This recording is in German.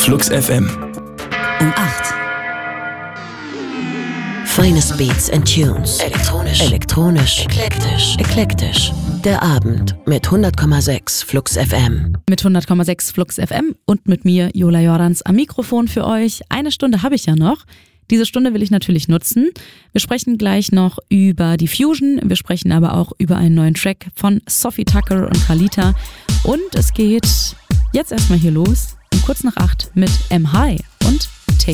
Flux FM. Um 8. Finest Beats and Tunes. Elektronisch. Eklektisch. Der Abend mit 100,6 Flux FM. Mit 100,6 Flux FM und mit mir, Jola Jordans, am Mikrofon für euch. Eine Stunde habe ich ja noch. Diese Stunde will ich natürlich nutzen. Wir sprechen gleich noch über die Fusion. Wir sprechen aber auch über einen neuen Track von Sophie Tucker und Khalita. Und es geht jetzt erstmal hier los, um kurz nach 8 mit M. High.